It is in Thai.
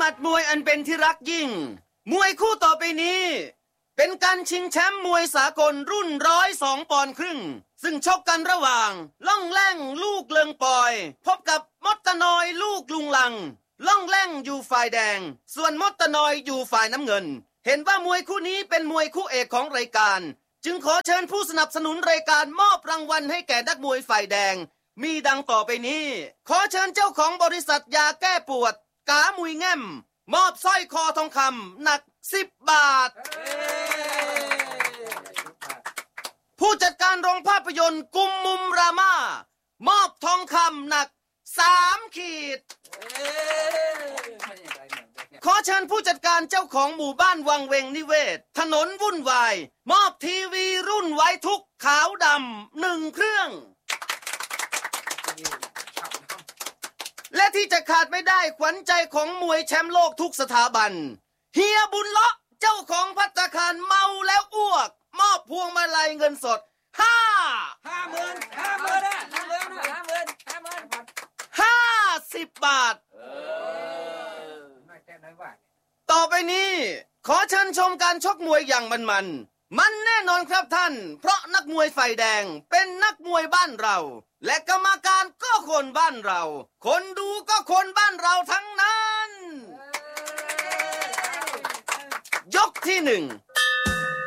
มัดมวยอันเป็นที่รักยิ่งมวยคู่ต่อไปนี้เป็นการชิงแชมป์มวยสากลรุ่น102 ปอนด์ครึ่งซึ่งชกกันระหว่างล่องแล่งลูกเลิงปอยพบกับมดตะนอยลูกลุงลังล่องแล่งอยู่ฝ่ายแดงส่วนมดตะนอยอยู่ฝ่ายน้ำเงินเห็นว่ามวยคู่นี้เป็นมวยคู่เอกของรายการจึงขอเชิญผู้สนับสนุนรายการมอบรางวัลให้แก่นักมวยฝ่ายแดงมีดังต่อไปนี้ขอเชิญเจ้าของบริษัทยาแก้ปวดกามุยแง่มมอบสร้อยคอทองคำหนัก10 บาทผู้จัดการโรงภาพยนตร์กุมมุมรามามอบทองคำหนัก3 ขีดขอเชิญผู้จัดการเจ้าของหมู่บ้านวังเวงนิเวศถนนวุ่นวายมอบทีวีรุ่นไว้ทุกขาวดำ1 เครื่องและที่จะขาดไม่ได้ขวัญใจของมวยแชมป์โลกทุกสถาบันเฮียบุญเลาะเจ้าของภัตตาคารเมาแล้วอ้วกมอบพวงมาลัยเงินสด50 บาทต่อไปนี้ขอเชิญชมการชกมวยอย่างมันแน่นอนครับท่านเพราะนักมวยฝ่ายแดงเป็นนักมวยบ้านเราและกรรมการก็คนบ้านเราคนดูก็คนบ้านเราทั้งนั้นยกที่ 1